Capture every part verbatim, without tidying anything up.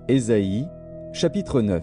Ésaïe, chapitre neuf.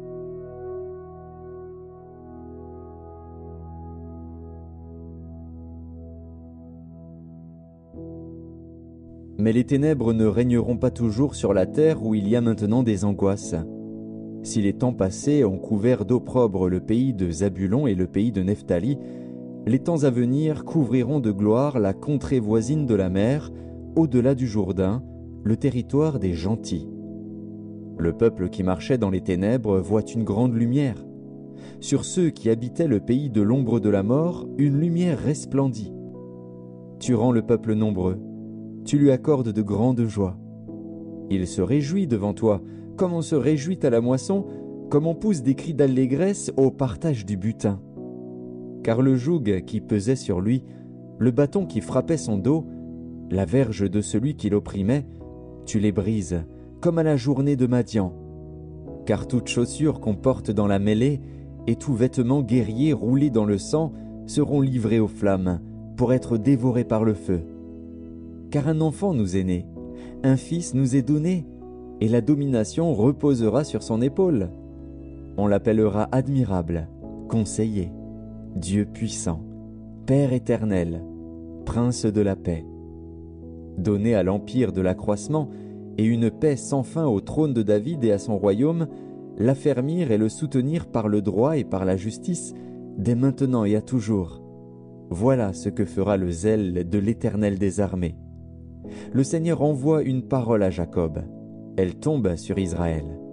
Mais les ténèbres ne régneront pas toujours sur la terre où il y a maintenant des angoisses. Si les temps passés ont couvert d'opprobre le pays de Zabulon et le pays de Nephtali, les temps à venir couvriront de gloire la contrée voisine de la mer, au-delà du Jourdain, le territoire des gentils. Le peuple qui marchait dans les ténèbres voit une grande lumière. Sur ceux qui habitaient le pays de l'ombre de la mort, une lumière resplendit. Tu rends le peuple nombreux, tu lui accordes de grandes joies. Il se réjouit devant toi, comme on se réjouit à la moisson, comme on pousse des cris d'allégresse au partage du butin. Car le joug qui pesait sur lui, le bâton qui frappait son dos, la verge de celui qui l'opprimait, tu les brises, comme à la journée de Madian. Car toute chaussure qu'on porte dans la mêlée et tout vêtement guerrier roulé dans le sang seront livrés aux flammes, pour être dévorés par le feu. Car un enfant nous est né, un fils nous est donné, et la domination reposera sur son épaule. On l'appellera admirable, conseiller, Dieu puissant, Père éternel, Prince de la paix. Donné à l'empire de l'accroissement et une paix sans fin au trône de David et à son royaume, l'affermir et le soutenir par le droit et par la justice, dès maintenant et à toujours. Voilà ce que fera le zèle de l'Éternel des armées. Le Seigneur envoie une parole à Jacob. Elle tombe sur Israël.